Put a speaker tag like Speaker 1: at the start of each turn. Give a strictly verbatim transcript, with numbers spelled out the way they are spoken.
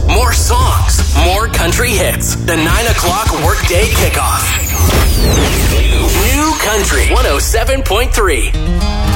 Speaker 1: more songs, more country hits. The nine o'clock workday kickoff. New Country one oh seven point three.